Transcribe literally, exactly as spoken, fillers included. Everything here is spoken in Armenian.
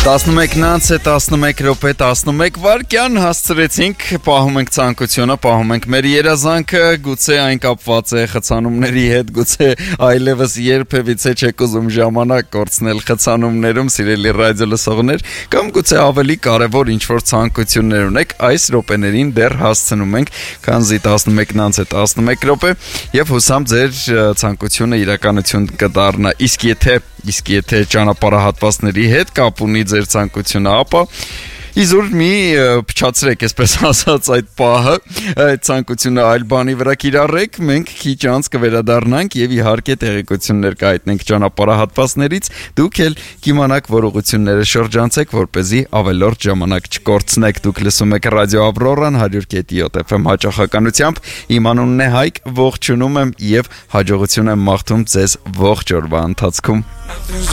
տասնմեկնից է տասնմեկ րոպե տասնմեկ վայրկյան հասցրեցինք, պահում ենք ցանկությունը, պահում ենք մեր երազանքը, գուցե այն կապված է խցանումների հետ, գուցե այլևս երբևիցե չեք ուզում ժամանակ կորցնել խցանումներում, սիրելի ռադիո լսողներ, կամ գուցե ավելի կարևոր ինչ-որ ցանկություններ ունեք, այս րոպեներին դեռ հասցնում ենք, քանզի տասնմեկնից է տասնմեկ րոպե, եւ հուսամ ձեր ցանկությունը իրականություն կդառնա, իսկ եթե Իսկ եթե ճանապարհահատվածների հետ կապ ունի ձեր ցանկությունը, ապա իզուր մի փչացրեք, այսպես ասած, այդ պահը, այդ ցանկությունը այլ բանի վրա կիրառեք, մենք քիչ անց կվերադառնանք եւ իհարկե տեղեկություններ կհայտնենք ճանապարհահատվածներից, դուք էլ կիմանաք, որ ուղղությունները շրջանցեք, որպեսզի ավելորդ ժամանակ չկորցնեք։ Դուք լսում եք Ռադիո Ավրորան one hundred point seven F M հաճախականությամբ, իմ անունն է Հայկ, ողջունում եմ եւ հաջողություն եմ մաղթում ձեզ ողջ օրվա ընթացքում։